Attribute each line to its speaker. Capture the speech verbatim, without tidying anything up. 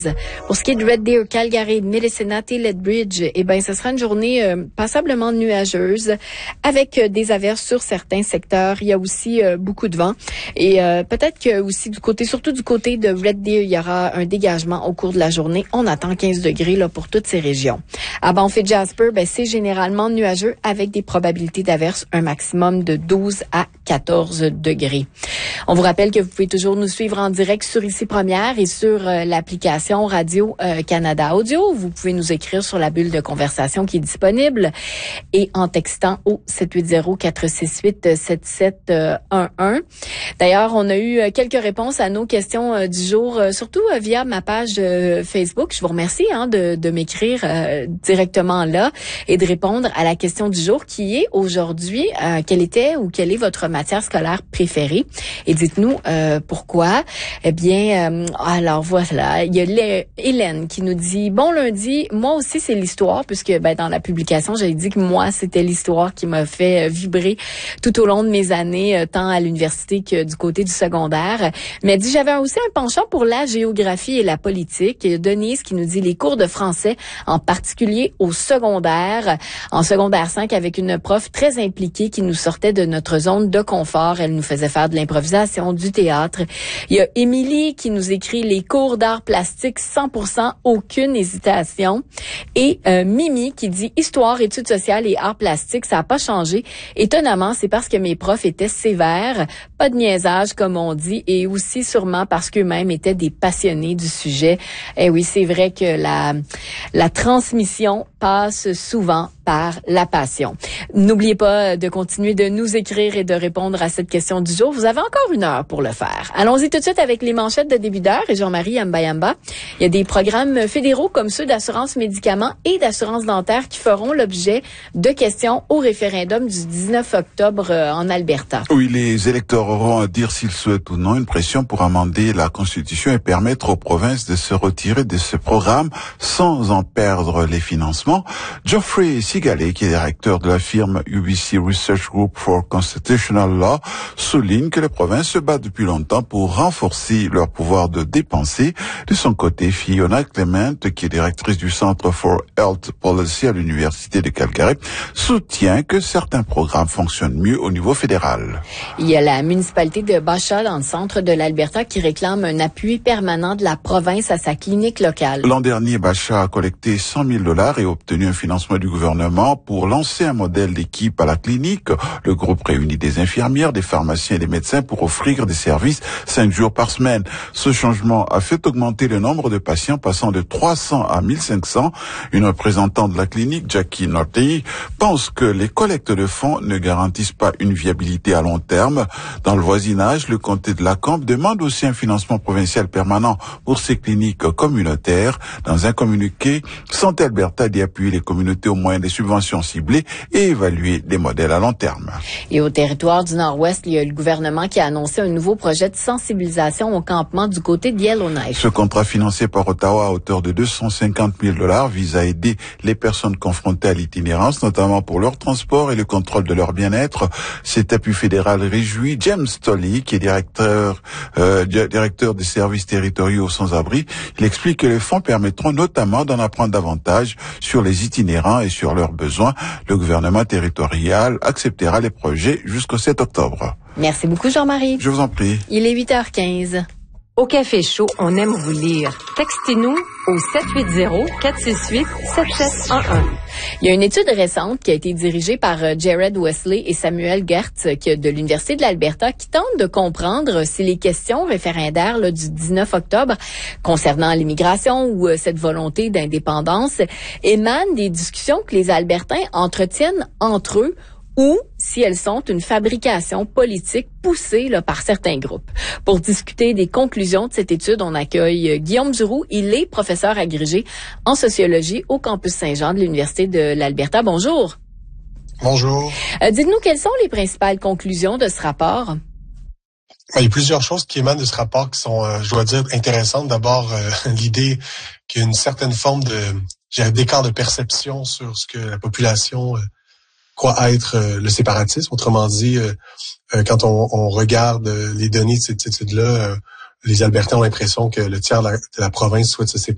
Speaker 1: Pour ce qui est de Red Deer, Calgary, Medicine-Hat et Lethbridge, eh ben, ce sera une journée euh, passablement nuageuse avec euh, des averses sur certains secteurs. Il y a aussi euh, beaucoup de vent et euh, peut-être que aussi du côté, surtout du côté de Red Deer, il y aura un dégagement au cours de la journée. On attend quinze degrés là pour toutes ces régions. À Banff et Jasper, ben, c'est généralement nuageux avec des probabilités d'averses, un maximum de douze à quatorze degrés. On vous rappelle que vous pouvez toujours nous suivre en direct sur Ici Première et sur euh, l'application Radio-Canada Audio. Vous pouvez nous écrire sur la bulle de conversation qui est disponible et en textant au sept huit zéro, quatre six huit, sept sept un un. D'ailleurs, on a eu quelques réponses à nos questions du jour, surtout via ma page Facebook. Je vous remercie hein, de, de m'écrire euh, directement là et de répondre à la question du jour qui est aujourd'hui, euh, quelle était ou quelle est votre matière scolaire préférée? Et dites-nous euh, pourquoi. Eh bien, euh, alors voilà, il y a Hélène qui nous dit « Bon lundi, moi aussi c'est l'histoire » puisque ben, dans la publication, j'avais dit que moi, c'était l'histoire qui m'a fait vibrer tout au long de mes années, tant à l'université que du côté du secondaire. Mais elle dit « J'avais aussi un penchant pour la géographie et la politique. » Denise qui nous dit « Les cours de français, en particulier au secondaire, en secondaire cinq avec une prof très impliquée qui nous sortait de notre zone de confort. Elle nous faisait faire de l'improvisation, du théâtre. » Il y a Émilie qui nous écrit « Les cours d'art plastique, cent pour cent, aucune hésitation. » Et euh, Mimi qui dit « Histoire, études sociales et arts plastiques, ça n'a pas changé. Étonnamment, c'est parce que mes profs étaient sévères, pas de niaisage comme on dit, et aussi sûrement parce qu'eux-mêmes étaient des passionnés du sujet. » Et oui, c'est vrai que la, la transmission passe souvent par la passion. N'oubliez pas de continuer de nous écrire et de répondre à cette question du jour. Vous avez encore une heure pour le faire. Allons-y tout de suite avec les manchettes de début d'heure et Jean-Marie Yamba-Yamba. Il y a des programmes fédéraux comme ceux d'assurance médicaments et d'assurance dentaire qui feront l'objet de questions au référendum du dix-neuf octobre en Alberta.
Speaker 2: Oui, les électeurs auront à dire s'ils souhaitent ou non une pression pour amender la Constitution et permettre aux provinces de se retirer de ce programme sans en perdre les financements. Geoffrey Sigalé, qui est directeur de la firme U B C Research Group for Constitutional Law, souligne que les provinces se battent depuis longtemps pour renforcer leur pouvoir de dépenser. De son côté, Fiona Clement, qui est directrice du Centre for Health Policy à l'Université de Calgary, soutient que certains programmes fonctionnent mieux au niveau fédéral.
Speaker 1: Il y a la municipalité de Basha, dans le centre de l'Alberta, qui réclame un appui permanent de la province à sa clinique locale.
Speaker 2: L'an dernier, Basha a collecté cent mille dollars et obtenu un financement du gouvernement pour lancer un modèle d'équipe à la clinique. Le groupe réunit des infirmières, des pharmaciens et des médecins pour offrir des services cinq jours par semaine. Ce changement a fait augmenter le nombre de patients passant de trois cents à mille cinq cents. Une représentante de la clinique, Jackie Nortey, pense que les collectes de fonds ne garantissent pas une viabilité à long terme. Dans le voisinage, le comté de Lacombe demande aussi un financement provincial permanent pour ces cliniques communautaires. Dans un communiqué, Santé Alberta dit appuyer les communautés au moyen des subventions ciblées et évaluer des modèles à long terme.
Speaker 1: Et au territoire du Nord-Ouest, il y a le gouvernement qui a annoncé un nouveau projet de sensibilisation au campement du côté de Yellowknife.
Speaker 2: Ce contrat financé par Ottawa à hauteur de deux cent cinquante mille dollars vise à aider les personnes confrontées à l'itinérance, notamment pour leur transport et le contrôle de leur bien-être. Cet appui fédéral réjouit James Tolley, qui est directeur, euh, directeur des services territoriaux aux sans-abri. Il explique que les fonds permettront notamment d'en apprendre davantage sur les itinérants et sur leurs besoins. Le gouvernement territorial acceptera les projets jusqu'au sept octobre.
Speaker 1: Merci beaucoup, Jean-Marie.
Speaker 2: Je vous en prie.
Speaker 1: Il est huit heures quinze.
Speaker 3: Au Café Chaud, on aime vous lire. Textez-nous au sept huit zéro, quatre six huit, sept sept un un.
Speaker 1: Il y a une étude récente qui a été dirigée par Jared Wesley et Samuel Gertz de l'Université de l'Alberta qui tente de comprendre si les questions référendaires là, du dix-neuf octobre concernant l'immigration ou euh, cette volonté d'indépendance émanent des discussions que les Albertains entretiennent entre eux ou si elles sont une fabrication politique poussée là, par certains groupes. Pour discuter des conclusions de cette étude, on accueille Guillaume Duroux. Il est professeur agrégé en sociologie au campus Saint-Jean de l'Université de l'Alberta. Bonjour.
Speaker 4: Bonjour.
Speaker 1: Euh, dites-nous quelles sont les principales conclusions de ce rapport?
Speaker 4: Il y a plusieurs choses qui émanent de ce rapport qui sont, euh, je dois dire, intéressantes. D'abord, euh, l'idée qu'il y a une certaine forme de d'écart de perception sur ce que la population... Euh, croit être euh, le séparatisme. Autrement dit, euh, euh, quand on, on regarde euh, les données de cette étude-là, euh, les Albertains ont l'impression que le tiers de la, de la province souhaite se séparer.